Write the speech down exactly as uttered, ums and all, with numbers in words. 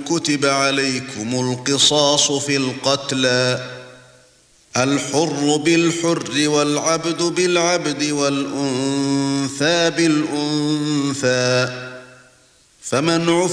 كتب عليكم القصاص في القتلى الحر بالحر والعبد بالعبد والأنثى بالأنثى فمن عفي